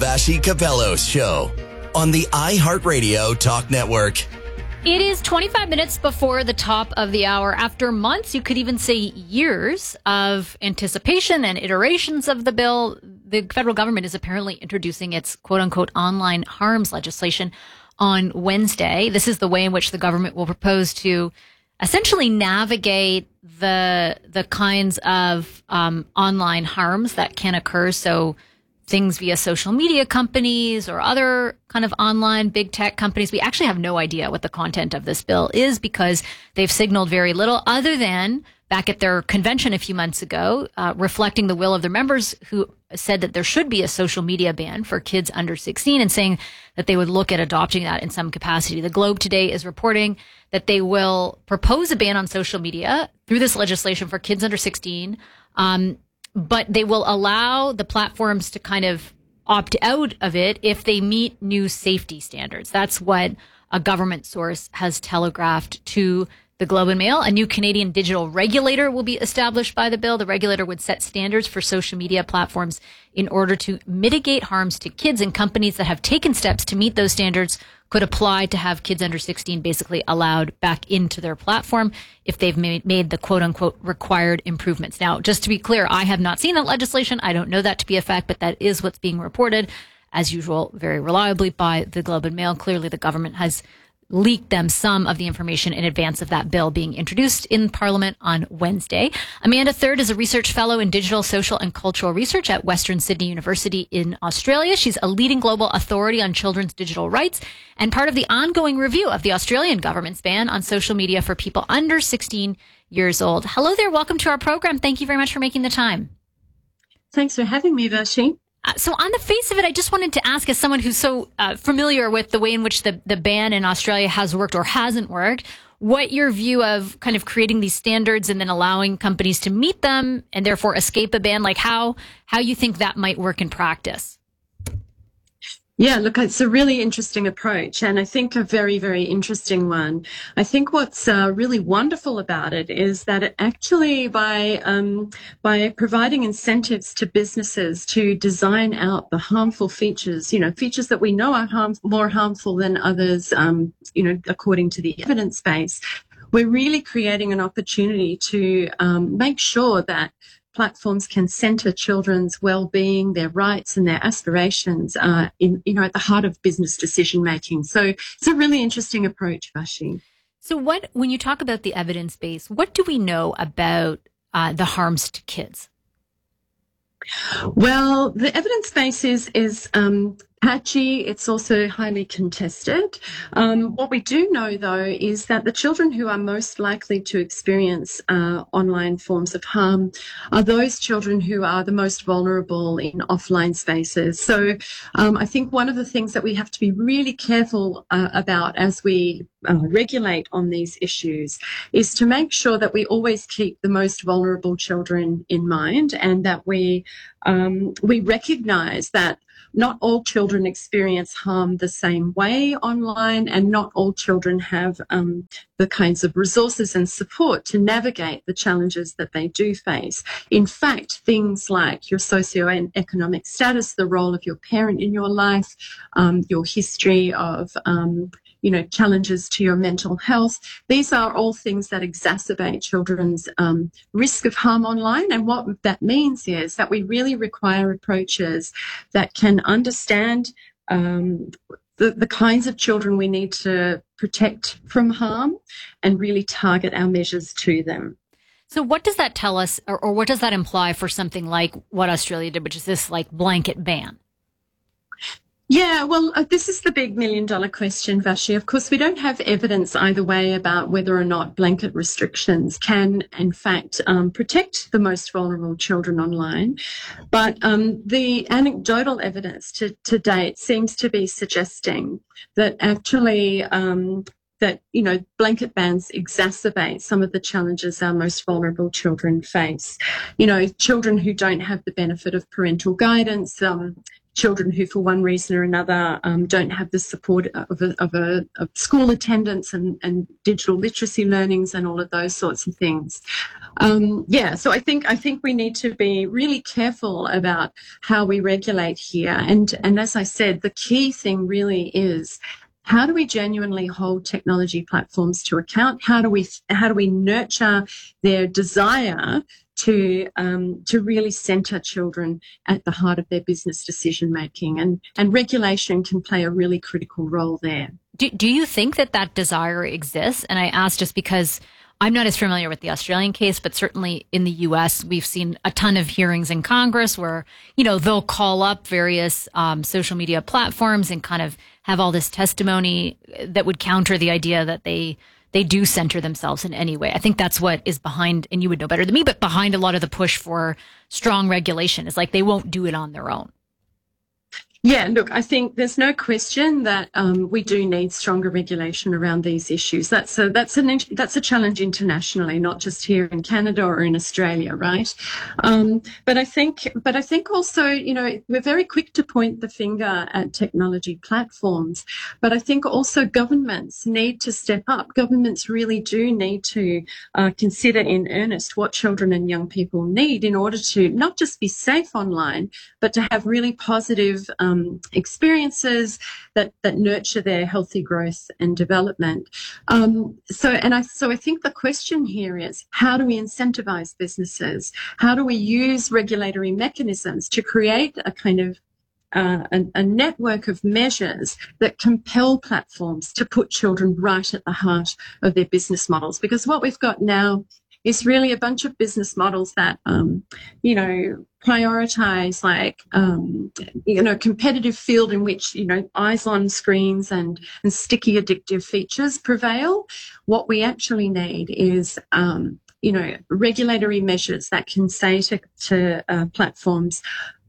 Vassy Capello's show on the iHeartRadio Talk Network. It is 25 minutes before the top of the hour. After months, you could even say years of anticipation and iterations of the bill, the federal government is apparently introducing its quote-unquote online harms legislation on Wednesday. This is the way in which the government will propose to essentially navigate the kinds of online harms that can occur. So things via social media companies or other kind of online big tech companies. We actually have no idea what the content of this bill is because they've signaled very little other than back at their convention a few months ago, reflecting the will of their members who said that there should be a social media ban for kids under 16 and saying that they would look at adopting that in some capacity. The Globe today is reporting that they will propose a ban on social media through this legislation for kids under 16. But they will allow the platforms to kind of opt out of it if they meet new safety standards. That's what a government source has telegraphed to the Globe and Mail. A new Canadian digital regulator will be established by the bill. The regulator would set standards for social media platforms in order to mitigate harms to kids, and companies that have taken steps to meet those standards could apply to have kids under 16 basically allowed back into their platform if they've made the quote unquote required improvements. Now, just to be clear, I have not seen that legislation. I don't know that to be a fact, but that is what's being reported, as usual, very reliably by the Globe and Mail. Clearly, the government has leaked them some of the information in advance of that bill being introduced in Parliament on Wednesday. Amanda Third is a research fellow in digital, social, and cultural research at Western Sydney University in Australia. She's a leading global authority on children's digital rights and part of the ongoing review of the Australian government's ban on social media for people under 16 years old. Hello there. Welcome to our program. Thank you very much for making the time. Thanks for having me, Vassy. So on the face of it, I just wanted to ask, as someone who's so familiar with the way in which the ban in Australia has worked or hasn't worked, what your view of kind of creating these standards and then allowing companies to meet them and therefore escape a ban, like how you think that might work in practice? Yeah, look, it's a really interesting approach, and I think a very, very interesting one. I think what's really wonderful about it is that it actually, by providing incentives to businesses to design out the harmful features, features that we know are more harmful than others, according to the evidence base, we're really creating an opportunity to make sure that platforms can centre children's well-being, their rights and their aspirations at the heart of business decision making. So it's a really interesting approach, Vassy. So when you talk about the evidence base, what do we know about the harms to kids? Well, the evidence base is patchy. It's also highly contested. What we do know, though, is that the children who are most likely to experience online forms of harm are those children who are the most vulnerable in offline spaces. So I think one of the things that we have to be really careful about as we regulate on these issues is to make sure that we always keep the most vulnerable children in mind, and that we recognise that not all children experience harm the same way online, and not all children have the kinds of resources and support to navigate the challenges that they do face. In fact, things like your socioeconomic status, the role of your parent in your life, your history of challenges to your mental health. These are all things that exacerbate children's risk of harm online. And what that means is that we really require approaches that can understand the kinds of children we need to protect from harm and really target our measures to them. So what does that tell us, or what does that imply for something like what Australia did, which is this like blanket ban? Yeah, well, this is the big $1 million question, Vassy. Of course, we don't have evidence either way about whether or not blanket restrictions can, in fact, protect the most vulnerable children online. But the anecdotal evidence to date seems to be suggesting that actually blanket bans exacerbate some of the challenges our most vulnerable children face. Children who don't have the benefit of parental guidance, children who, for one reason or another, don't have the support of school attendance and digital literacy learnings and all of those sorts of things. So I think we need to be really careful about how we regulate here. And as I said, the key thing really is, how do we genuinely hold technology platforms to account? How do we nurture their desire to really centre children at the heart of their business decision making, and regulation can play a really critical role there. Do you think that desire exists? And I ask just because I'm not as familiar with the Australian case, but certainly in the U.S., we've seen a ton of hearings in Congress where, they'll call up various social media platforms and kind of have all this testimony that would counter the idea that they do center themselves in any way. I think that's what is behind, and you would know better than me, but behind a lot of the push for strong regulation is like they won't do it on their own. Yeah, look, I think there's no question that we do need stronger regulation around these issues. That's a challenge internationally, not just here in Canada or in Australia, right? But I think also, we're very quick to point the finger at technology platforms, but I think also governments need to step up. Governments really do need to consider in earnest what children and young people need in order to not just be safe online, but to have really positive experiences that nurture their healthy growth and development. So I think the question here is, how do we incentivize businesses? How do we use regulatory mechanisms to create a kind of a network of measures that compel platforms to put children right at the heart of their business models? Because what we've got now is really a bunch of business models that, prioritize competitive field in which, eyes on screens and sticky addictive features prevail. What we actually need is, regulatory measures that can say to platforms,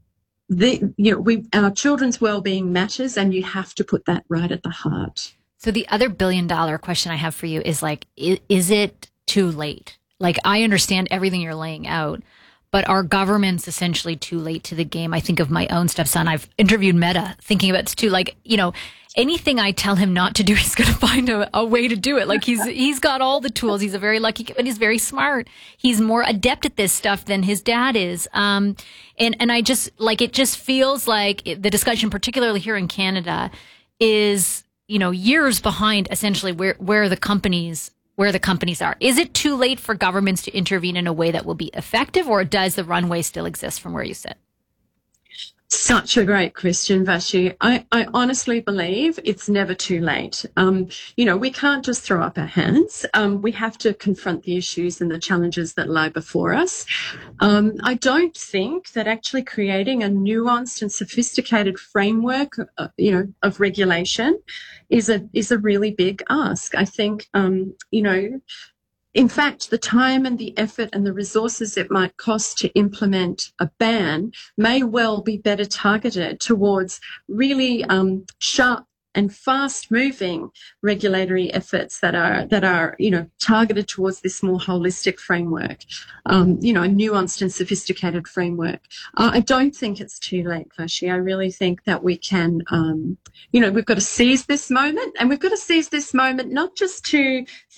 our children's well-being matters, and you have to put that right at the heart. So the other $1 billion question I have for you is is it too late? I understand everything you're laying out, but are governments essentially too late to the game? I think of my own stepson. I've interviewed Meta thinking about it's too, anything I tell him not to do, he's going to find a way to do it. He's got all the tools. He's a very lucky kid, and he's very smart. He's more adept at this stuff than his dad is. And I just, it just feels like the discussion, particularly here in Canada, is, years behind essentially where the companies are. Is it too late for governments to intervene in a way that will be effective, or does the runway still exist from where you sit? Such a great question, Vashi. I honestly believe it's never too late. We can't just throw up our hands. We have to confront the issues and the challenges that lie before us. I don't think that actually creating a nuanced and sophisticated framework, of regulation is a really big ask. I think, in fact, the time and the effort and the resources it might cost to implement a ban may well be better targeted towards really sharp and fast-moving regulatory efforts that are targeted towards this more holistic framework, a nuanced and sophisticated framework. I don't think it's too late, Vashi. I really think that we can, we've got to seize this moment, and we've got to seize this moment not just to